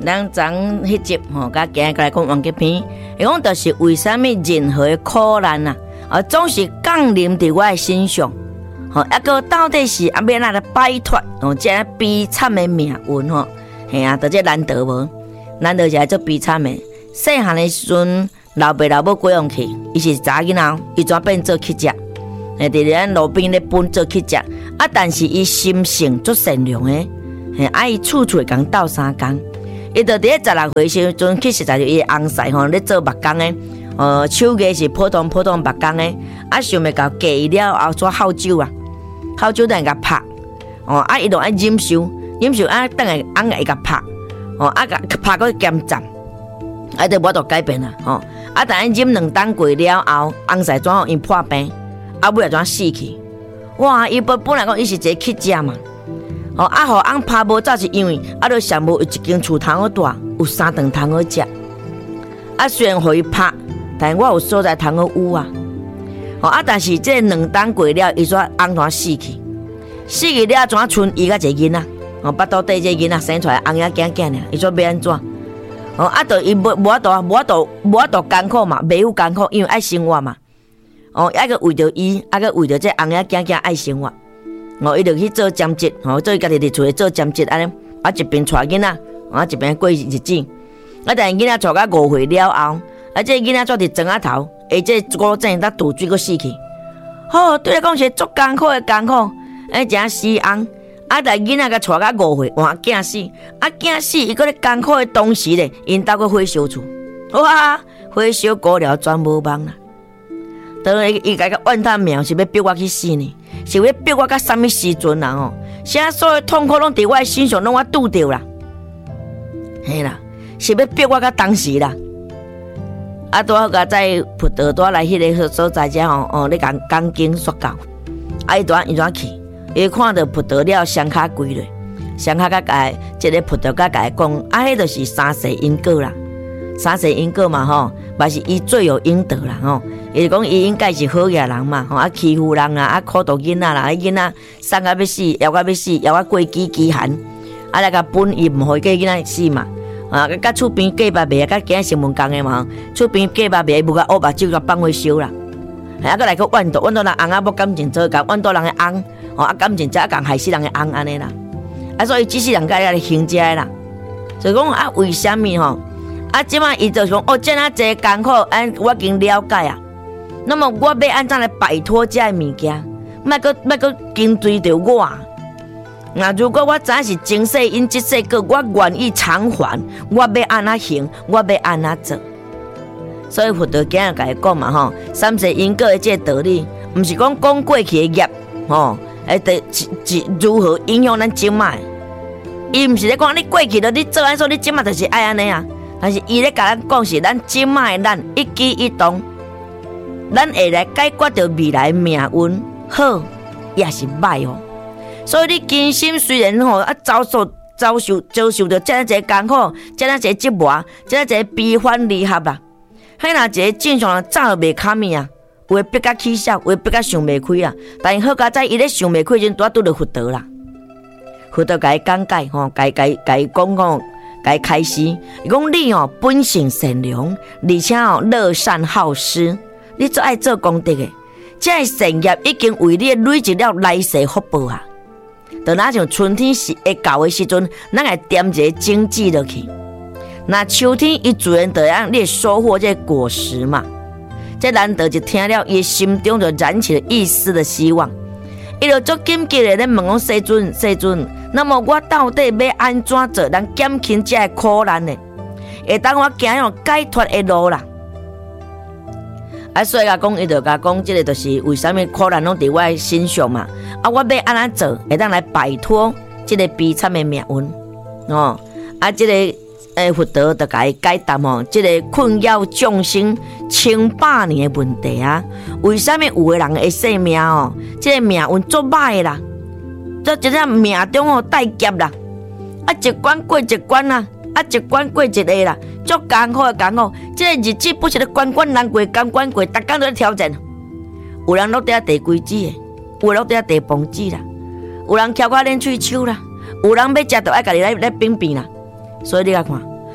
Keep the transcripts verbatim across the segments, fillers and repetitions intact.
咱昨迄集吼，甲今日来讲完结篇，伊讲就是为什么任何的苦难啊，啊总是降临伫我的身上，吼，啊个到底是啊要哪来摆脱哦，这悲惨的命运吼，嘿啊，就这难得无，难得是做悲惨的。细汉的时阵，老爸老母过往去，伊是查囡仔，伊怎变做乞食？诶，伫咱路边咧奔做乞食，啊，但是伊心性足善良诶，嘿，啊，伊处处会共斗相共。伊就伫咧十六岁时阵，去实在就伊翁婿吼咧做木工诶，呃，手艺是普通普通木工诶，啊，想要甲嫁伊了后做孝酒啊，孝酒等下甲拍，哦，啊，伊就爱忍受，忍受啊，等下翁会甲拍，哦，啊，甲拍个减站，啊，就无度改变啦，吼，啊，但忍两冬过了后，翁婿怎样因破病，啊，尾来怎死去？哇，伊本本来讲伊是一个乞食嘛。哦，啊，互翁拍无走是因为啊，著想无有一间厝通好住，有三顿通好食。啊，虽然互伊拍，但我有所在通好有啊。哦，啊，但是这两冬过了，伊说翁怎死去？死去了怎剩伊甲一个囡仔？哦，巴肚底这个囡仔生出来翁仔囝囝尔，伊说要安怎？哦，啊，著伊无无法度，无法度，无法度艰苦嘛，袂有艰苦，因为爱生活嘛。哦，爱个为着伊，爱个为着这翁仔囝囝爱生活。哦，伊就去做兼职，吼、哦，做伊家己伫厝里做兼职安尼，啊一边带囡仔，啊一边过日子，啊但囡仔带到五岁了后，啊这囡仔做伫庄仔头，而这古井搭渡水个死去，吼、哦，对来讲是足艰苦的艰苦，哎真死翁，啊但囡仔甲带到五岁，换囝死，啊囝死伊个咧艰苦的同时咧，因兜个火烧厝，哇，火烧过了全无望啦。当伊伊家个怨叹命是要逼我去死呢，是要逼我到什么时阵啊？吼，现在所有痛苦拢伫我身上，拢我拄着啦，嘿啦，是要逼我到当时啦。啊，拄好个在葡萄带来迄个所在遮吼，哦，咧讲钢筋塑胶，啊，伊怎伊怎去？伊看到葡萄了双骹跪落，双骹甲甲即个葡萄甲甲讲，啊，迄就是三世因果啦，三世因果嘛吼，嘛是伊罪有应得啦吼。伊讲伊应该是好野人嘛，吼啊欺负人啊，啊苦毒囡仔啦，啊囡仔生啊要死，枵啊要死，枵啊过饥饥寒，啊来甲本伊毋互伊个囡仔死嘛，啊甲厝边隔壁卖啊，甲今日新闻讲的嘛，厝边隔壁卖无甲乌目睭甲放火烧啦，啊个来个怨毒，怨毒人翁啊无感情做，甲怨毒人的翁，吼啊感情则啊共害死人的翁安尼啦，啊所以即世人甲伊行遮啦，所以讲啊为虾米吼？啊即摆伊就讲哦，遮尔济艰苦，哎我已经了解啊。那么我要安怎来摆脱这物件？莫个莫个跟随着我。那如果我真是前世因即世果，我愿意偿还，我要安怎行，我要安怎做。所以佛陀今日甲伊讲嘛吼，三世因果的这道理，毋是讲讲过去的业吼，诶，得如何影响咱今卖。伊毋是咧讲你过去了，你做安说你今卖就是爱安尼啊。但是伊咧甲咱讲是咱今卖咱一举一动。咱会来解决着未来命运好也是歹哦，所以你今生虽然吼啊遭受遭受遭受着这样一个艰苦，这样一个折磨，这样一个悲欢离合啦，迄若一个正常人早就袂卡咪啊，有诶逼甲起笑，有诶逼甲想袂开啊，但好佳在伊咧想袂开时阵，拄啊拄着佛陀啦，佛陀甲伊讲解吼，甲伊甲伊甲伊讲讲，甲伊开示，伊讲你吼本性善良，而且吼乐善好施。你最爱做功德的，这个善业已经为你累积了来世福报啊！就那像春天是会到的时阵，咱会点一个种子落去。那秋天伊自然就让你收获这果实嘛。这难得就听了，伊心中就燃起了一丝的希望。伊就足紧急的咧问讲世尊，世尊，那么我到底要安怎做，能减轻这个苦难呢？会当我行用解脱的路啦。啊，所以甲讲，伊就甲讲，即个就是为什么苦难拢伫我身上嘛？啊，我要安怎做，会当来摆脱即个悲惨的命运哦。啊，即、这个诶佛陀就甲伊解答吼，即、这个困扰众生千百年的问题啊。为什么有个人会生命哦？即、这个命运足歹啦，做一个命中哦带劫啦，啊一关过一关啦，啊一关过一个啦。足艰苦的艰苦，这个日子不是咧关关难过，关关过，逐工都咧挑战。有人落地地规子的，有人落地地崩子啦，有人翘脚练喙手啦，有人要食就爱家己来来扁扁啦。所以你来看，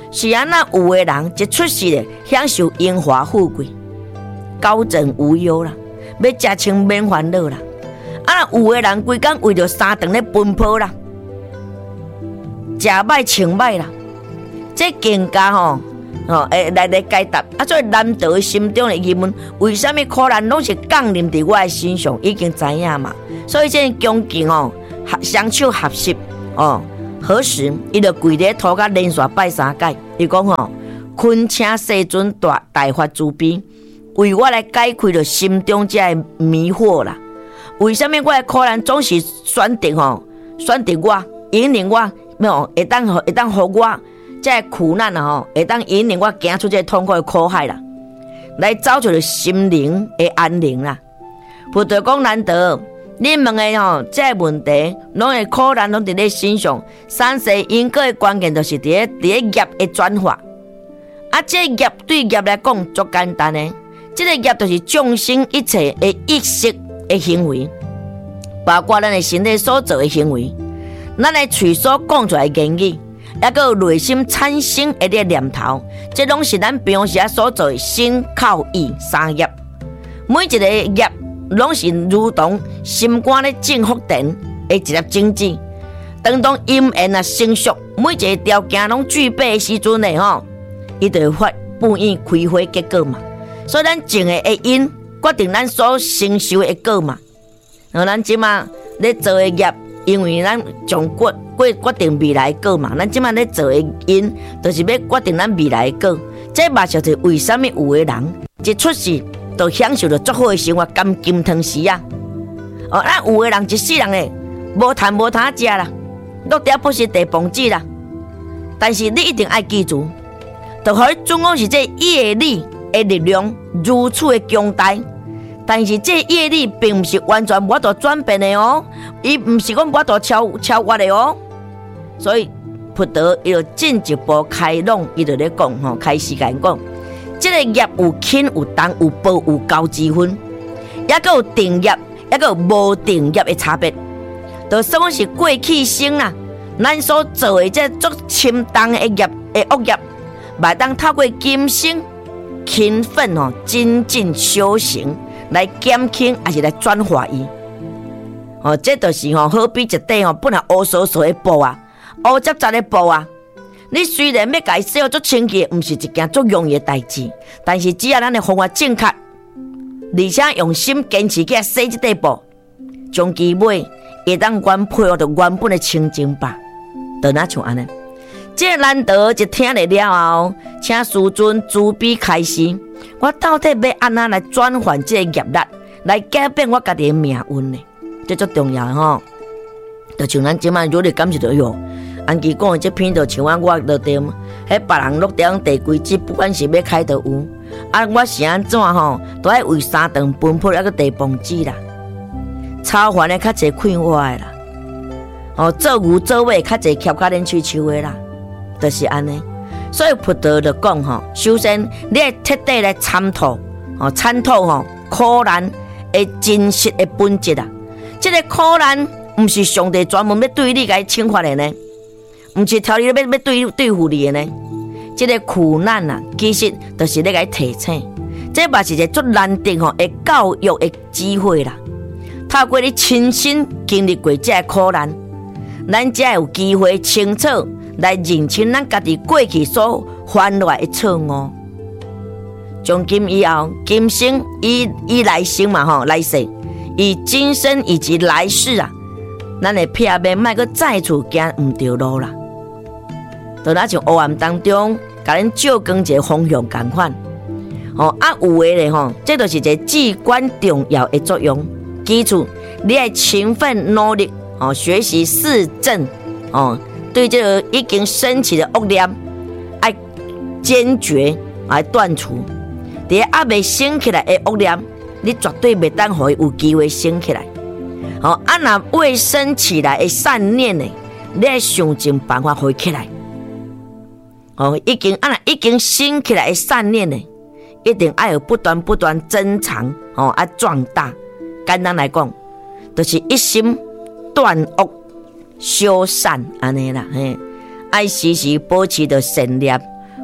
是安那有的人一出世咧，享受荣华富贵，高枕无忧啦，要食穿免烦恼啦。啊，有的人规工为着三顿咧奔波啦，食歹穿歹啦，这更加吼。哦，会来来解答啊！所以难得的心中的疑问，为什么苦难拢是降临伫我的身上？已经知影嘛。所以这恭敬哦，双手合十哦，何时伊就跪咧土骹连续拜三界。伊讲吼，恳请世尊大大发慈悲，为我来解开着心中这迷惑啦。为什么我的苦难总是选定吼，选定我，引领我，没会当会当互我？这苦难啊吼，会当引领我行出这痛苦的苦海啦，来找出心灵的安宁啦。佛陀讲难得，你问的吼，这问题，拢会苦难拢伫你身上。三世因果的关键就是伫咧伫咧业的转化。啊，这业对业来讲足简单的，这个业就是众生一切的意识的行为，包括咱的身体所做的行为，咱的嘴所讲出来的言语。也个内心产生一个念头，这拢是咱平时所做的身口意三业。每一个业拢是如同心肝咧正福电的一粒种子。当当因缘啊成熟，每一个条件拢具备的时阵呢，吼，伊就会发不应开花结果嘛。所以咱种的的因，决定咱所承受的果嘛。然后咱即马咧做的业，因为咱从决决决定未来的果嘛，咱即摆咧做的因，就是要决定咱未来的果。这嘛就是为什么有的人一出世就享受着足好的生活，甘金汤匙啊！哦，咱有的人一世人咧，无谈无他食啦，落地不是地崩子啦。但是你一定要记住，就可以总共是这业力的力量如此的强大。但是这业力并不是完全无法度转变的哦，伊不是讲无法度超超越的哦。所以佛陀伊就进一步开朗，伊就咧讲吼，开始讲讲，这个业有轻有重，有薄有高之分，也个有定业，也个有无定业的差别。就算是过去生啦，咱所做的这足轻重的业的恶业，嘛当透过今生勤奋哦，精进修行来减轻，还是来转化伊。哦，这就是吼，好比一块吼本来乌索索的布啊。乌杂杂的布啊，你虽然要改洗做清洁，不是一件足容易的代志，但是只要咱的方法正确，而且用心坚持起来洗这块布，将其尾会当原配合着原本的清净吧，就那像安尼。这难得一听了了后，请师尊慈悲开示，我到底要安怎来转换这个业力，来改变我家己的命运呢？这足重要吼。就像咱即摆如你感受到哟。安琪讲的这篇就像我我落地，迄别人落地第几集，不管是要开就有。啊，我是安怎吼，都爱为三顿奔波，还个地崩子啦。操烦的较侪困我的啦，哦，做牛做马较侪翘脚连喙手的啦，就是安尼。所以佛陀就讲吼，首先你要彻底来参透，哦，参透吼苦难的真实的本质啊。这个苦难不是上帝专门要对你来惩罚的呢。唔是条你要要对对付你的呢，这个苦难啊，其实就是咧个提醒，这嘛是一个足难得吼的教育的机会啦。透过你亲身经历过这个苦难，咱才有机会清楚来认清咱家己过去所犯来的错误。从今以后，今生以以来生嘛吼，来世以今生以及来世啊，咱会避免莫搁再次行唔对路啦。就那像黑暗当中，甲咱照光一个方向共款。哦，啊有诶咧吼，这就是一个至关重要的作用。基础，你要勤奋努力哦，学习四正哦，对这个已经升起的恶念，要坚决来断除。伫还未升起来的恶念，你绝对袂当互伊有机会升起来。哦，啊若未升起来的善念呢，你要想尽办法回起来。哦，已经啊，已经升起来的善念呢，一定要有不断不断增长，哦，啊壮大。简单来讲，就是一心断恶修善安尼啦，嘿，爱时时保持着善念，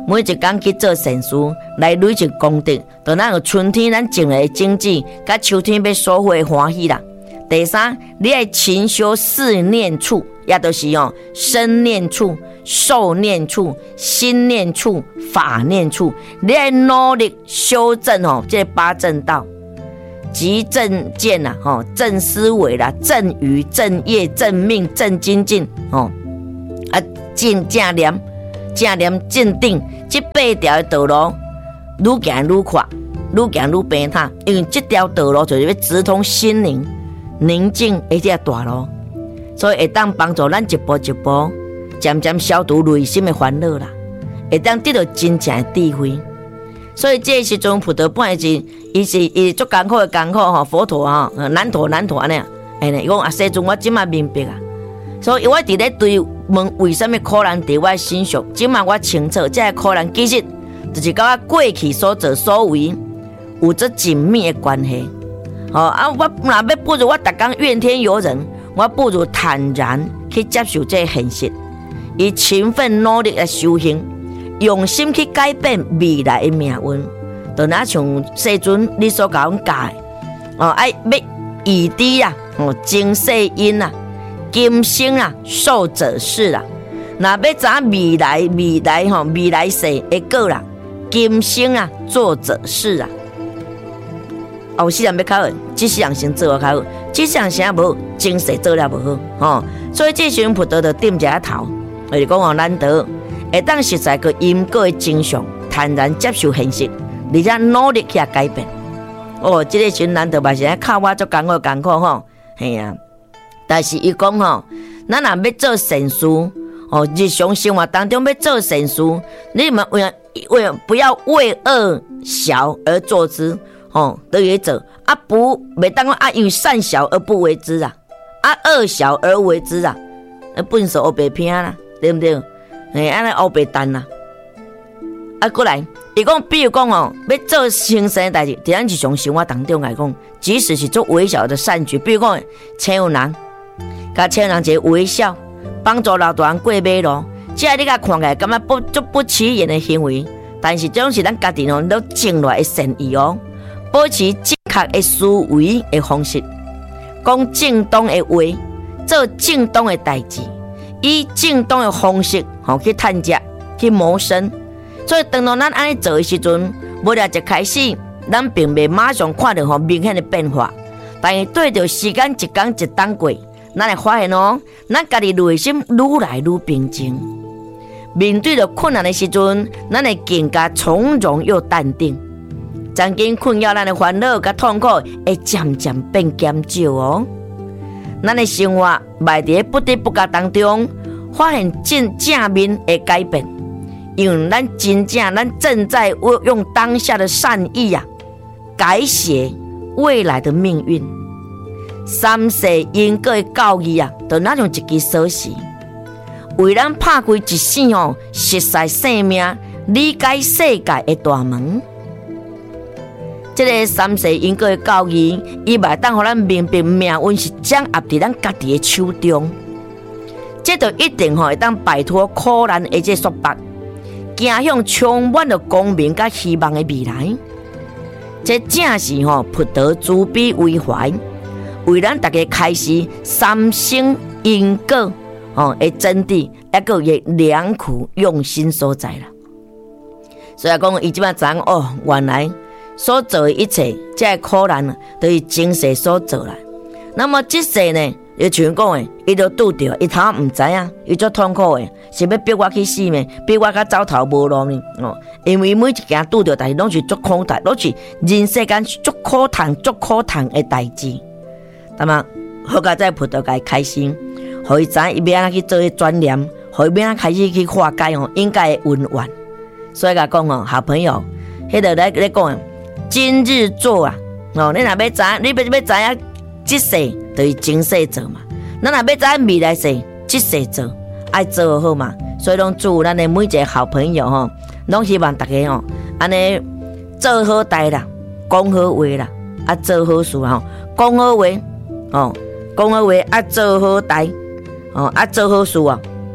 每一工去做善事，来累积功德，就咱有春天咱种的经济，甲秋天要收获的欢喜啦。第三，你爱勤修四念处，也就是哦，身念处、受念处、心念处、法念处，你爱努力修正哦，这八正道，即正见啦，吼，正思维啦，正语、正业、正命、正精进，哦，啊，正正念、正念、正定，这八条的道路，愈行愈快，愈行愈平坦，因为这条道路就是要直通心灵。宁静的这大路，所以会当帮助咱一步一步，渐渐消除内心的烦恼啦，会当得到真正的智慧。所以这个时阵，菩提本是伊是伊足艰苦的艰苦吼，佛陀啊，难陀难陀安尼，哎呢，伊讲啊，世尊我即马明白啊，所以我伫咧对问为什么苦难伫我身上，即马我清楚，这个苦难其实就是甲我过去所做所为有着紧密的关系。哦啊！我若要不如我逐工怨天尤人，我不如坦然去接受这个现实，以勤奋努力来修行，用心去改变未来的命运。就那像世尊你所甲阮教的，哦，爱要以知啊，哦，经世因啊，今生啊，受者是啦。若要知未来未来吼未来世的果啦，今生啊，做者是啊。后世人要较好，这世人先做较好，这世人先无，前世做了无好，吼、哦。所以这时阵菩提就点一下头，就是讲哦，咱得会当实在个因果的真相，坦然接受现实，而且努力去改变。哦，这个时阵咱得嘛是靠我做艰苦艰苦吼，系啊。但是伊讲吼，咱若要做善事，哦，日常生活当中要做善事，你们为为不要为恶小而做之。哦，都也做啊，不，袂当讲啊，因为善小而不为之啊，啊，恶小而为之啊，本是黑白片啦，对不对？哎，安尼黑白蛋啦，啊，过来，伊讲，比如讲哦，要做行善的代志，伫咱日常生活当中来讲，即使是做微小的善举，比如讲，请有人，甲请人一个微笑，帮助老大人过马路，这你甲看起来感觉不足不起眼的行为，但是这种是咱家己哦，都种落的善意哦。保持正确的思维的方式，讲正当的话，做正当的代志，以正当的方式吼去趁食、去谋生。所以当到咱安尼做的时阵，无了一开始，咱并未马上看到吼明显的变化，但是对着时间一天一冬过，咱会发现哦，咱家己内心愈来愈平静。面对着困难的时阵，咱会更加从容又淡定。曾经困扰咱的烦恼甲痛苦会渐渐变减少哦。咱的生活迈伫不得不觉当中，发现正正面的改变，因为咱真正咱正在用当下的善意啊，改写未来的命运。三世因果的教义啊，就那种一支锁匙，为咱拍开一扇哦，实在生命、理解世界的大门。这个三世因果的教义，伊袂当互咱明白命运是掌握伫咱家己的手中，这就一定吼会当摆脱苦难的这束缚，行向充满了光明甲希望的未来。这正是吼菩提慈悲为怀，为咱大家开始三生因果哦的真谛，一个也良苦用心所在啦。所以讲，伊即摆知影哦，原来。所做的一切，这苦难都是前世所做来。那么这世呢，就像讲的，伊就拄着，伊头唔知影，伊足痛苦的，是要逼我去死咩？逼我甲走投无路呢？哦，因为每一件拄着，但是拢是足苦难，拢是人世间足苦痛、足苦痛的代志。那么好佳在菩提界开心，互伊知伊要安怎去做转念，互伊要安怎开始去化解哦，应该的温怨。所以甲讲哦，好朋友，迄个来来讲。今日做啊，哦，你若要知，你要要知影，这世就是前世做嘛。咱若要知未来世，这世做，爱做好嘛。所以拢祝咱的每一个好朋友吼，拢希望大家吼，安尼做好代啦，讲好话啦，啊做好事吼，讲好话，哦，讲好话啊做好代，哦啊做好事啊，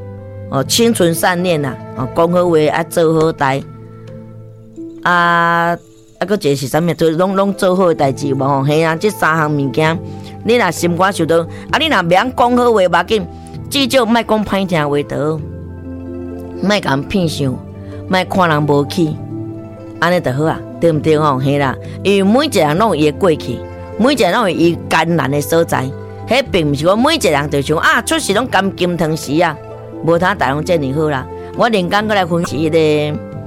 哦，清纯善念呐，哦，讲好话啊，做好代，啊啊，佫一个是啥物？就拢拢做好代志无吼，嘿啊，即三项物件，你若心肝受到，啊，你若袂晓讲好话，无要紧，至少莫讲歹听话得，莫共骗想，莫看人无起，安尼就好啊，对毋对吼？嘿啦，因为每一个人拢有伊的过去，每一个人拢有伊艰难的所在，迄并毋是讲每一个人就想啊，出世拢甘金汤匙啊，无他大拢遮尔好啦。我连讲过来分析迄个。